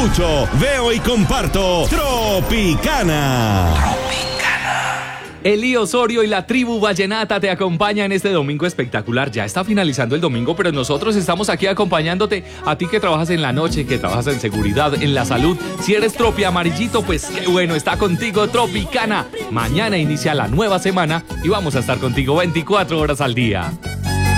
escucho, veo y comparto Tropicana. Eli Osorio y la tribu vallenata te acompañan este domingo espectacular. Ya está finalizando el domingo, pero nosotros estamos aquí acompañándote. A ti que trabajas en la noche, que trabajas en seguridad, en la salud. Si eres tropi amarillito, pues qué bueno, está contigo Tropicana. Mañana inicia la nueva semana y vamos a estar contigo 24 horas al día.